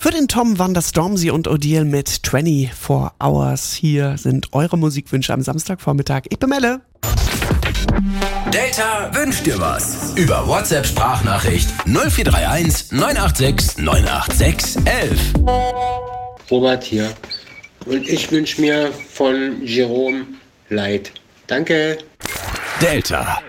Für den Tom waren das Stormzy und Odile mit 24 Hours. Hier sind eure Musikwünsche am Samstagvormittag. Ich bin Melle. Delta wünscht dir was. Über WhatsApp-Sprachnachricht 0431 986 986 11. Robert hier. Und ich wünsche mir von Jerome Light. Danke. Delta.